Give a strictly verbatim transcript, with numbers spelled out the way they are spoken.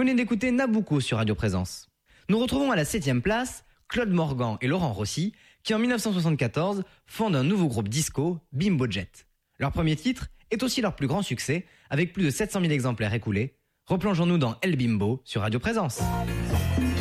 venez d'écouter Nabucco sur Radio Présence. Nous retrouvons à la septième place Claude Morgan et Laurent Rossi qui en dix-neuf cent soixante-quatorze fondent un nouveau groupe disco, Bimbo Jet. Leur premier titre est aussi leur plus grand succès avec plus de sept cent mille exemplaires écoulés. Replongeons-nous dans El Bimbo sur Radio Présence.